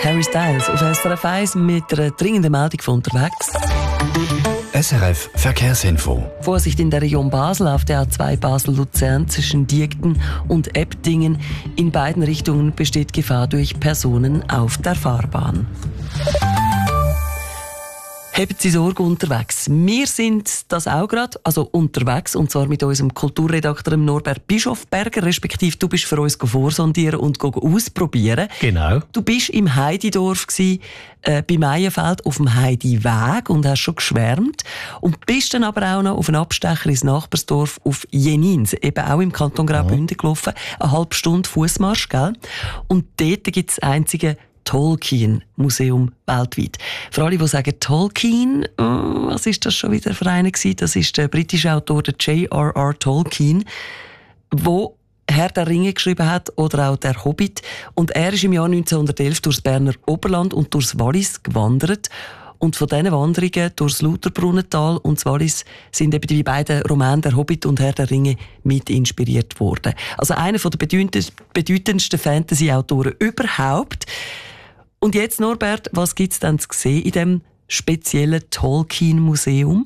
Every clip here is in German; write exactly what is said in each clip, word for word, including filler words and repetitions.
Harry Styles auf S R F eins mit einer dringenden Meldung von unterwegs. S R F Verkehrsinfo. Vorsicht in der Region Basel auf der A zwei Basel-Luzern zwischen Diegden und Ebdingen. In beiden Richtungen besteht Gefahr durch Personen auf der Fahrbahn. Haben Sie Sorge unterwegs? Wir sind das auch gerade, also unterwegs, und zwar mit unserem Kulturredakteur Norbert Bischofberger, respektive du bist für uns vorsondieren und ausprobieren. Genau. Du bist im Heididorf gsi, äh, bei Meienfeld auf dem Heidiweg und hast schon geschwärmt und bist dann aber auch noch auf einen Abstecher ins Nachbarsdorf auf Jenins, eben auch im Kanton Graubünden gelaufen, eine halbe Stunde Fußmarsch, gell? Und dort gibt es das einzige Tolkien-Museum weltweit. Für alle, die sagen Tolkien, oh, was ist das schon wieder für einen gewesen? Das ist der britische Autor der J R R Tolkien, der Herr der Ringe geschrieben hat oder auch der Hobbit. Und er ist im Jahr neunzehnhundertelf durchs Berner Oberland und durchs Wallis gewandert. Und von diesen Wanderungen durchs Lauterbrunnental und das Wallis sind eben die beiden Romane «Der Hobbit» und «Herr der Ringe» mit inspiriert worden. Also einer der bedeutendsten Fantasy-Autoren überhaupt. Und jetzt, Norbert, was gibt es denn zu sehen in diesem speziellen Tolkien-Museum?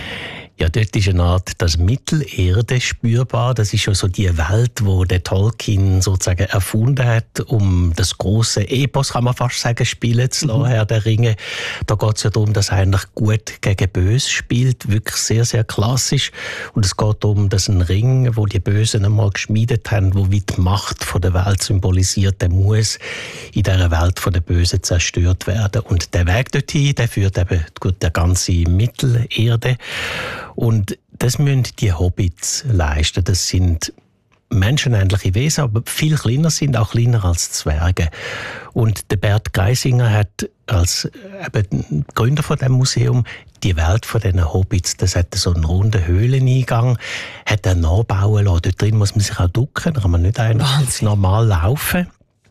Ja, dort ist eine Art das Mittelerde spürbar. Das ist schon so die Welt, wo der Tolkien sozusagen erfunden hat, um das große Epos, kann man fast sagen, spielen zu lassen, mhm. Herr der Ringe. Da geht es ja darum, dass eigentlich gut gegen Böse spielt, wirklich sehr, sehr klassisch. Und es geht darum, dass ein Ring, wo die Bösen einmal geschmiedet haben, wo wie die Macht von der Welt symbolisiert, der muss in dieser Welt von den Bösen zerstört werden. Und der Weg dorthin, der führt eben durch die ganze Mittelerde. Und das müssen die Hobbits leisten. Das sind menschenähnliche Wesen, aber viel kleiner sind, auch kleiner als Zwerge. Und der Bert Greisinger hat als eben Gründer von dem Museum die Welt von diesen Hobbits, das hat so einen runden Höhleneingang, hat er nachbauen lassen. Dort drin muss man sich auch ducken, da kann man nicht einfach normal laufen.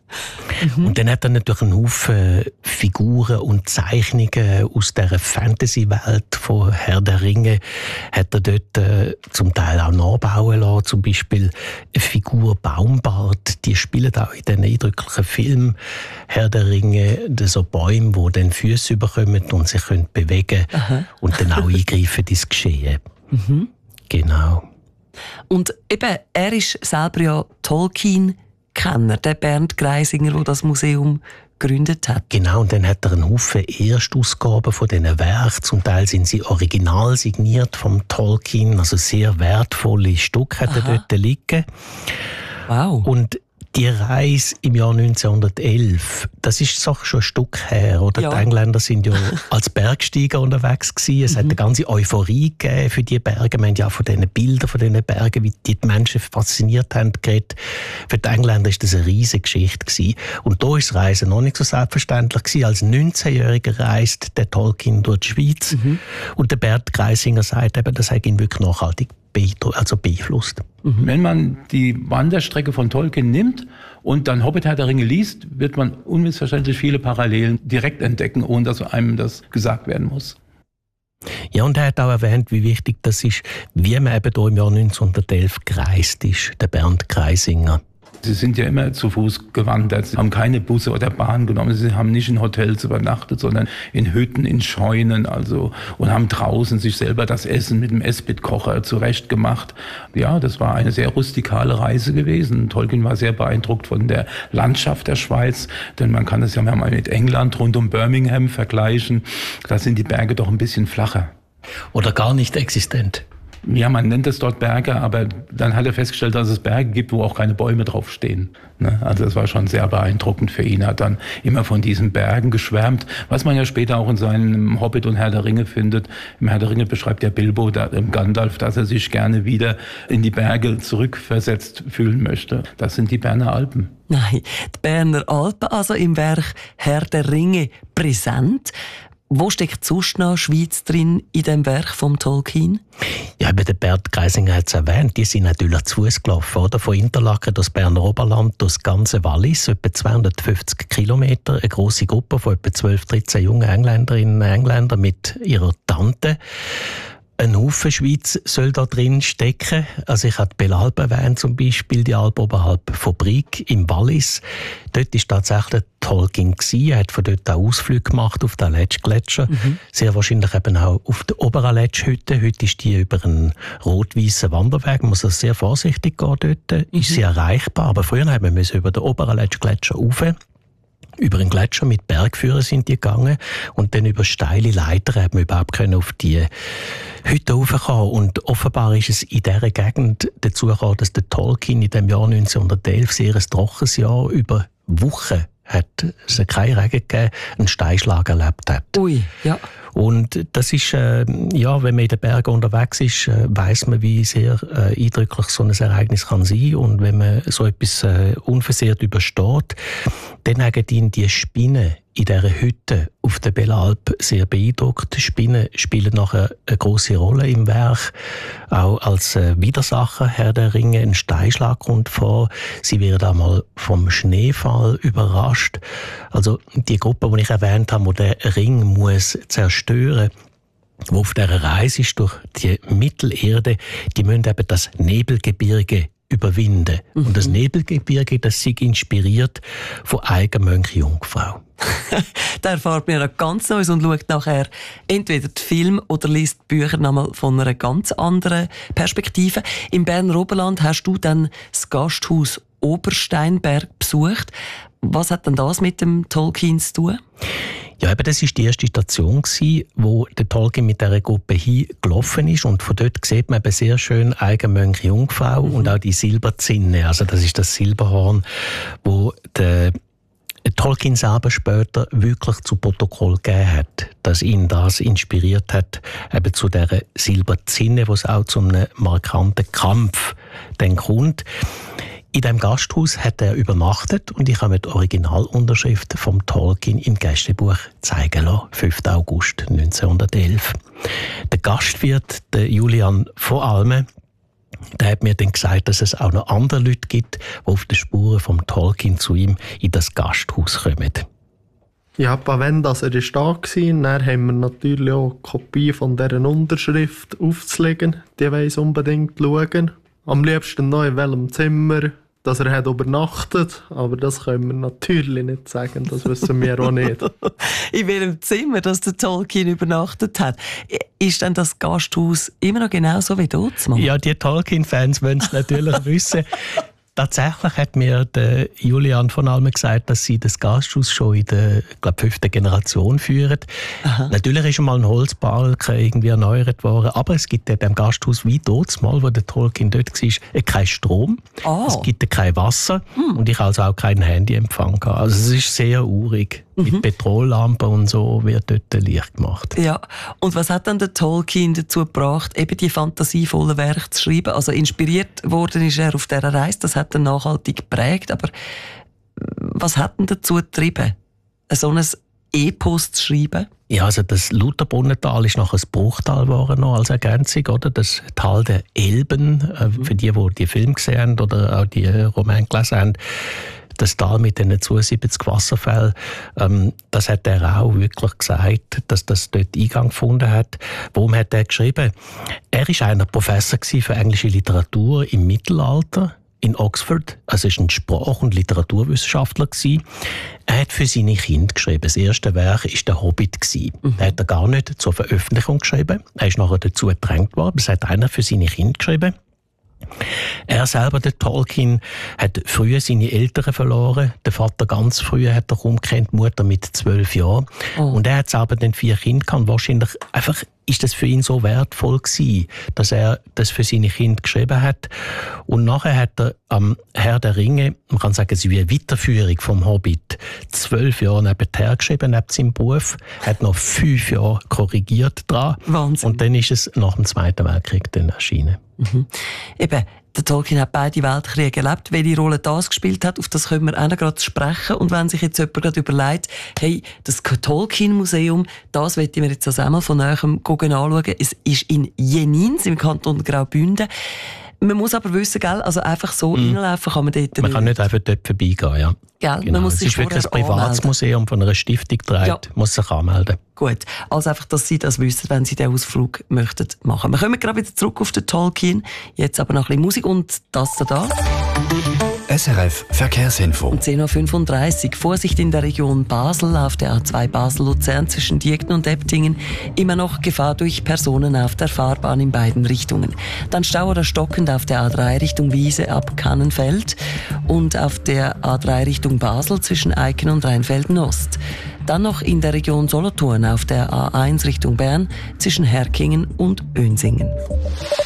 Mhm. Und dann hat er natürlich einen Haufen Figuren und Zeichnungen aus dieser Fantasy-Welt von Herr der Ringe hat er dort äh, zum Teil auch nachbauen lassen. Zum Beispiel eine Figur Baumbart, die spielen auch in diesen eindrücklichen Film Herr der Ringe, so Bäume, die dann Füße bekommen und sich können bewegen Aha. und dann auch eingreifen ins Geschehen. Mhm. Genau. Und eben, er ist selber ja Tolkien Kenner, der Bernd Greisinger, der das Museum gegründet hat. Genau, und dann hat er einen Haufen Erstausgaben von diesen Werken. Zum Teil sind sie original signiert vom Tolkien, also sehr wertvolle Stücke hat er dort liegen. Wow. Und die Reise im Jahr neunzehnhundertelf, das ist doch schon ein Stück her, oder? Ja. Die Engländer sind ja als Bergsteiger unterwegs gewesen. Es mhm. hat eine ganze Euphorie gegeben für die Berge. Wir haben ja auch von diesen Bildern von diesen Bergen, wie die, die Menschen fasziniert haben, geredet. Für die Engländer war das eine riesige Geschichte gewesen. Und da war das Reisen noch nicht so selbstverständlich gewesen. Als neunzehnjähriger reist der Tolkien durch die Schweiz. Mhm. Und der Bert Greisinger sagt eben, das hat ihn wirklich nachhaltig also beeinflusst. Mhm. Wenn man die Wanderstrecke von Tolkien nimmt und dann Hobbit Herr der Ringe liest, wird man unmissverständlich viele Parallelen direkt entdecken, ohne dass einem das gesagt werden muss. Ja, und er hat auch erwähnt, wie wichtig das ist, wie man eben hier im Jahr neunzehnhundertelf gereist ist, der Bernd Greisinger. Sie sind ja immer zu Fuß gewandert, sie haben keine Busse oder Bahn genommen, sie haben nicht in Hotels übernachtet, sondern in Hütten, in Scheunen, also, und haben draußen sich selber das Essen mit dem Esspitkocher zurechtgemacht. Ja, das war eine sehr rustikale Reise gewesen. Tolkien war sehr beeindruckt von der Landschaft der Schweiz, denn man kann es ja mal mit England rund um Birmingham vergleichen. Da sind die Berge doch ein bisschen flacher. Oder gar nicht existent. Ja, man nennt es dort Berge, aber dann hat er festgestellt, dass es Berge gibt, wo auch keine Bäume draufstehen. Also das war schon sehr beeindruckend für ihn. Er hat dann immer von diesen Bergen geschwärmt, was man ja später auch in seinem Hobbit und Herr der Ringe findet. Im Herr der Ringe beschreibt ja Bilbo, im Gandalf, dass er sich gerne wieder in die Berge zurückversetzt fühlen möchte. Das sind die Berner Alpen. Nein, die Berner Alpen, also im Werk Herr der Ringe präsent. Wo steckt sonst noch Schweiz drin in dem Werk vom Tolkien? Ja, eben der Bert Greisinger hat es erwähnt, die sind natürlich zu Fuß gelaufen, oder? Von Interlaken durchs Berner Oberland, durchs ganze Wallis, etwa zweihundertfünfzig Kilometer, eine grosse Gruppe von etwa zwölf, dreizehn jungen Engländerinnen und Engländern mit ihrer Tante. Ein Haufen Schweiz soll da drin stecken. Also ich habe die Belalp erwähnt, zum Beispiel die Alp oberhalb von Brig im Wallis. Dort war tatsächlich Tolkien gewesen. Er hat von dort auch Ausflüge gemacht auf den Aletsch-Gletscher. Mhm. Sehr wahrscheinlich eben auch auf der Oberaletsch-Hütte. Heute ist die über einen rot-weißen Wanderweg. Man muss also sehr vorsichtig gehen dort. Mhm. Ist sie erreichbar. Aber früher haben wir über den Oberaletsch-Gletscher rauf. Über einen Gletscher mit Bergführern sind die gegangen und dann über steile Leitern haben wir überhaupt können auf die Hütte raufkommen. Und offenbar ist es in dieser Gegend dazu gekommen, dass der Tolkien in dem Jahr neunzehnhundertelf, sehr ein trockenes Jahr, über Wochen hat es keinen Regen gegeben, einen Steinschlag erlebt hat. Ui, ja. Und das ist, äh, ja, wenn man in den Bergen unterwegs ist, äh, weiss man, wie sehr äh, eindrücklich so ein Ereignis kann sein. Und wenn man so etwas äh, unversehrt übersteht, dann haben ihn die Spinnen in dieser Hütte auf der Belalp sehr beeindruckt. Die Spinnen spielen nachher eine grosse Rolle im Werk. Auch als äh, Widersacher Herr der Ringe, ein Steinschlag kommt vor. Sie werden einmal vom Schneefall überrascht. Also die Gruppe, die ich erwähnt habe, die den Ring muss zerstören, wo auf dieser Reise ist durch die Mittelerde, die müssen eben das Nebelgebirge überwinden. Mhm. Und das Nebelgebirge, das ist inspiriert von Eigenmönch Jungfrau. Da erfahrt man ja ganz Neues und schaut nachher entweder den Film oder liest die Bücher nochmal von einer ganz anderen Perspektive. Im Berner Oberland hast du dann das Gasthaus Obersteinberg besucht. Was hat denn das mit dem Tolkien zu tun? Ja, eben, das war die erste Station, wo der Tolkien mit dieser Gruppe hingelaufen ist. Und von dort sieht man eben sehr schön Eigenmönch Jungfrau mhm. und auch die Silberzinne. Also das ist das Silberhorn, wo der Tolkien selber später wirklich zu Protokoll gegeben hat, dass ihn das inspiriert hat, eben zu dieser Silberzinne, wo es auch zu einem markanten Kampf dann kommt. In diesem Gasthaus hat er übernachtet und ich habe mir die Originalunterschrift vom Tolkien im Gästebuch zeigen lassen, fünften August neunzehnhundertelf. Der Gastwirt, der Julian von Alme, der hat mir dann gesagt, dass es auch noch andere Leute gibt, die auf den Spuren vom Tolkien zu ihm in das Gasthaus kommen. Ja, wenn das er ist da war, dann haben wir natürlich auch eine Kopie von dieser Unterschrift aufzulegen. Die weiss unbedingt schauen. Am liebsten noch in welchem Zimmer, dass er hat übernachtet, aber das können wir natürlich nicht sagen, das wissen wir auch nicht. In welchem Zimmer, dass der Tolkien übernachtet hat? Ist denn das Gasthaus immer noch genau so wie dort? Ja, die Tolkien-Fans wollen es natürlich wissen. Tatsächlich hat mir der Julian von Alme gesagt, dass sie das Gasthaus schon in der glaub, fünften Generation führen. Aha. Natürlich ist einmal ein Holzbalken irgendwie erneuert worden, aber es gibt in dem Gasthaus wie dort, mal, wo der Tolkien dort war, keinen Strom, oh. es gibt kein Wasser hm. und ich also auch keinen Handyempfang gehabt. Also es ist sehr urig. Mhm. Mit Petrollampen und so wird dort Licht gemacht. Ja, und was hat dann der Tolkien dazu gebracht, eben die fantasievollen Werke zu schreiben? Also inspiriert worden ist er auf dieser Reise, das hat er nachhaltig geprägt, aber was hat ihn dazu getrieben, so ein Epos zu schreiben? Ja, also das Lutherbrunnental ist nachher das Bruchtal geworden noch als Ergänzung, oder? Das Tal der Elben, mhm. für die, die die Filme gesehen haben oder auch die Romane gelesen haben. Das Tal mit den zweiundsiebzig Wasserfällen, ähm, das hat er auch wirklich gesagt, dass das dort Eingang gefunden hat. Warum hat er geschrieben? Er war einer Professor für englische Literatur im Mittelalter in Oxford. Also er war ein Sprach- und Literaturwissenschaftler. Er hat für seine Kinder geschrieben. Das erste Werk war «Der Hobbit». Mhm. Er hat er gar nicht zur Veröffentlichung geschrieben. Er ist nachher dazu gedrängt worden. Das hat einer für seine Kinder geschrieben. Er selber, der Tolkien, hat früher seine Eltern verloren. Der Vater ganz früh hat er umgekannt, die Mutter mit zwölf Jahren. Oh. Und er hat selber dann vier Kinder gehabt. Wahrscheinlich einfach ist das für ihn so wertvoll gewesen, dass er das für seine Kinder geschrieben hat. Und nachher hat er am Herr der Ringe, man kann sagen, es ist wie eine Weiterführung vom Hobbit, zwölf Jahre nebenher geschrieben, neben seinem Beruf, hat noch fünf Jahre korrigiert dran. Wahnsinn. Und dann ist es nach dem Zweiten Weltkrieg dann erschienen. Mhm. Eben, der Tolkien hat beide Weltkriege erlebt. Welche Rolle das gespielt hat, auf das können wir auch noch gerade sprechen. Und wenn sich jetzt jemand gerade überlegt, hey, das Tolkien-Museum, das möchte ich mir jetzt also einmal von näherem anschauen. Es ist in Jenins im Kanton Graubünden. Man muss aber wissen, gell, also einfach so mm. reinlaufen kann man dort Man nicht. kann nicht einfach dort vorbeigehen, ja. Gell? Genau. Man muss es sich ist wirklich ein vorher privates anmelden. Museum von einer Stiftung trägt, Ja. muss sich anmelden. Gut, also einfach, dass Sie das wissen, wenn Sie den Ausflug möchten machen. Wir kommen gerade wieder zurück auf den Tolkien, jetzt aber noch ein bisschen Musik und das da da. S R F Verkehrsinfo. Um zehn Uhr fünfunddreißig. Vorsicht in der Region Basel auf der A zwei Basel-Luzern zwischen Diegden und Eptingen. Immer noch Gefahr durch Personen auf der Fahrbahn in beiden Richtungen. Dann Stau oder stockend auf der A drei Richtung Wiese ab Kannenfeld und auf der A drei Richtung Basel zwischen Eiken und Rheinfelden Ost. Dann noch in der Region Solothurn auf der A eins Richtung Bern zwischen Herkingen und Önsingen.